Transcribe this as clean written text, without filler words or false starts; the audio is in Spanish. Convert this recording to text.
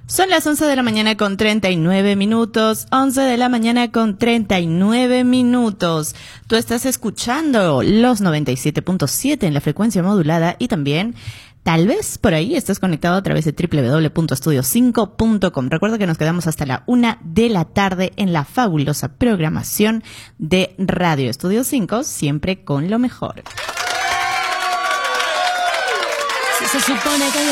Son las 11 de la mañana con 39 minutos, 11 de la mañana con 39 minutos. Tú estás escuchando los 97.7 en la frecuencia modulada y también, tal vez por ahí estás conectado a través de www.estudio5.com. Recuerda que nos quedamos hasta la 1 de la tarde en la fabulosa programación de Radio Estudio 5, siempre con lo mejor. Se supone que